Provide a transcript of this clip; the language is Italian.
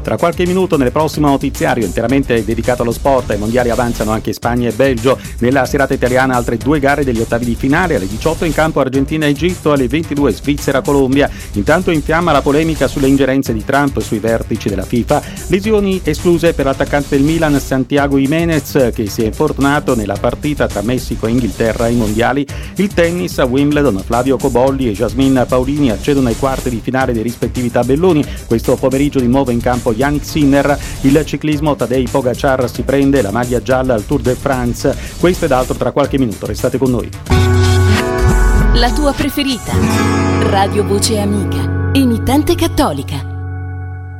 Tra qualche minuto nel prossimo notiziario interamente dedicato allo sport, ai mondiali avanzano anche Spagna e Belgio. Nella serata italiana altre 2 gare degli ottavi di finale, alle 18 in campo Argentina-Egitto, alle 22 Svizzera-Colombia. Intanto in fiamma la polemica sulle ingerenze di Trump sui vertici della FIFA, lesioni escluse per l'attaccante del Milan Santiago Jiménez che si è infortunato nella partita tra Messico e Inghilterra ai mondiali. Il tennis a Wimbledon, Flavio Cobolli e Jasmine Paolini accedono ai quarti di finale dei rispettivi tabelloni. Questo pomeriggio di nuovo in campo Yannick Sinner. Il ciclismo, Tadej Pogacar si prende la maglia gialla al Tour de France. Questo ed altro tra qualche minuto, restate con noi. La tua preferita, Radio Voce Amica, emittente cattolica.